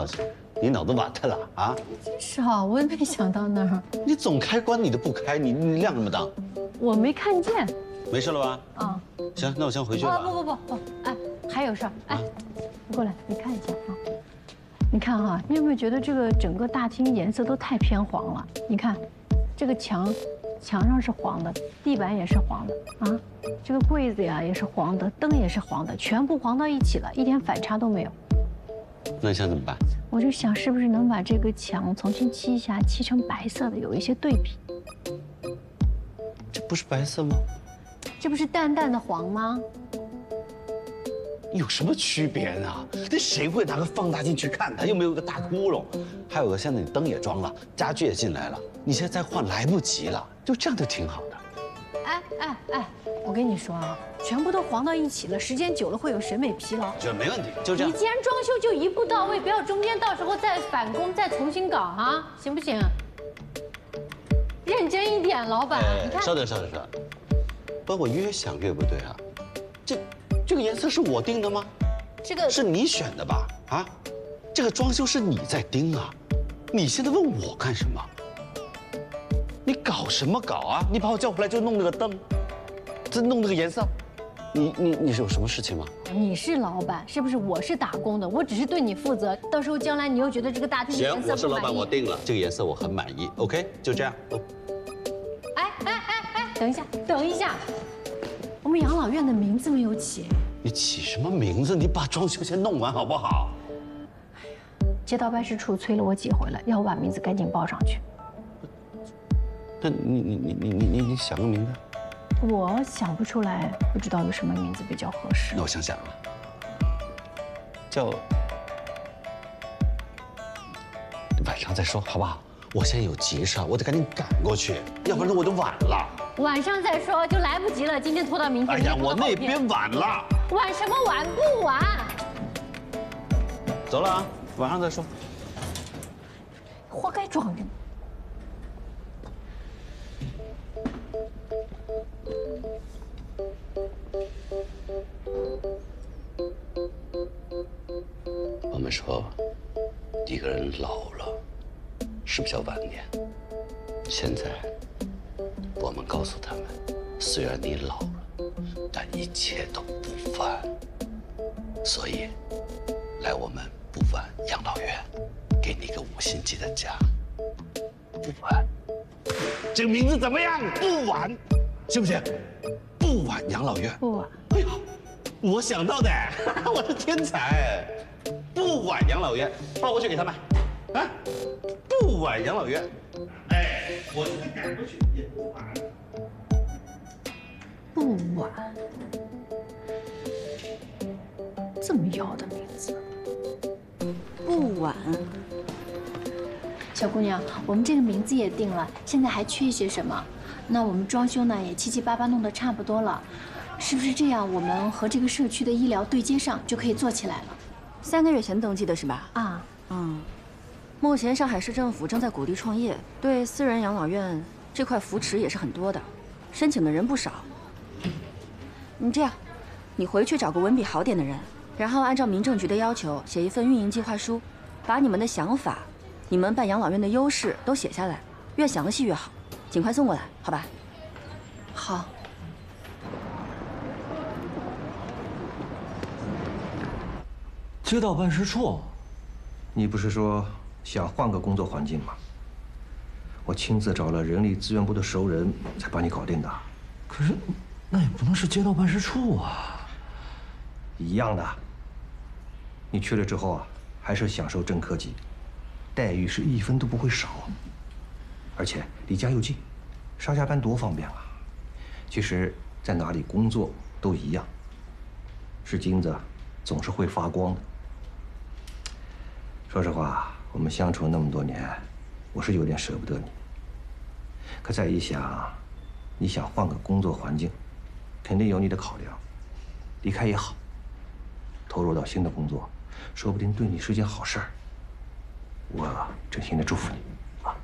老师，你脑子瓦特了啊？ 是啊，我也没想到那儿。 你总开关你都不开，你亮那么当？ 我没看见。 没事了吧？ 啊。 行，那我先回去了。 不，哎，还有事儿。哎，你过来，你看一下啊。你看哈，你有没有觉得这个整个大厅颜色都太偏黄了？你看，这个墙上是黄的，地板也是黄的啊，这个柜子呀也是黄的，灯也是黄的，全部黄到一起了，一点反差都没有。 那你想怎么办？ 我就想是不是能把这个墙重新漆一下，漆成白色的，有一些对比。 这不是白色吗？ 这不是淡淡的黄吗？ 有什么区别呢？那谁会拿个放大镜去看它？又没有个大窟窿，还有个现在你灯也装了，家具也进来了，你现在再换来不及了，就这样就挺好的。 哎，我跟你说啊，全部都黄到一起了，时间久了会有审美疲劳。 这没问题，就这样。 你既然装修就一步到位，不要中间到时候再返工再重新搞啊，行不行？认真一点，老板。你看， 稍等。不，我越想越不对啊，这个颜色是我定的吗？ 这个是你选的吧？啊，这个装修是你在盯啊，你现在问我干什么？你搞什么搞啊？你把我叫回来就弄那个灯，再弄那个颜色，你是有什么事情吗？ 你是老板，是不是？我是打工的，我只是对你负责。到时候将来你又觉得这个大厅的颜色不满意。 行，我是老板，我定了，这个颜色我很满意。OK， 就这样。 哎，等一下，我们养老院的名字没有起。 你起什么名字？你把装修先弄完好不好？ 街道办事处催了我几回了，要我把名字赶紧报上去。 那你想个名字？ 我想不出来，不知道有什么名字比较合适。 那我想啊，叫晚上再说好不好？我现在有急事，我得赶紧赶过去，要不然我就晚了。 晚上再说就来不及了，今天拖到明天。 哎呀，我那边晚了。 晚什么晚？不晚。 走了啊，晚上再说。 活该装的。 我们说，一个人老了，是不是叫晚年？现在，我们告诉他们，虽然你老了，但一切都不晚。所以，来我们不晚养老院，给你一个5星级的家。不晚，这个名字怎么样？不晚，行不行？不晚养老院。 不晚。 哎呦，我想到的，我是天才。不晚养老院，报过去给他们。啊，不晚养老院。哎，我现在赶过去也不晚。 不晚，这么妖的名字。 不晚。 小姑娘，我们这个名字也定了，现在还缺一些什么？那我们装修呢也七七八八弄得差不多了，是不是这样？我们和这个社区的医疗对接上，就可以做起来了。 3个月前登记的是吧？ 啊， 目前上海市政府正在鼓励创业，对私人养老院这块扶持也是很多的，申请的人不少。你这样，你回去找个文笔好点的人，然后按照民政局的要求写一份运营计划书，把你们的想法、你们办养老院的优势都写下来，越详细越好，尽快送过来，好吧？ 好。 街道办事处，你不是说想换个工作环境吗？我亲自找了人力资源部的熟人才帮你搞定的。 可是，那也不能是街道办事处啊。 一样的。你去了之后啊，还是享受正科级，待遇是1分都不会少。而且离家又近，上下班多方便啊。其实，在哪里工作都一样。是金子，总是会发光的。说实话，我们相处那么多年，我是有点舍不得你。可再一想，你想换个工作环境，肯定有你的考量。离开也好，投入到新的工作，说不定对你是件好事儿。我真心的祝福你。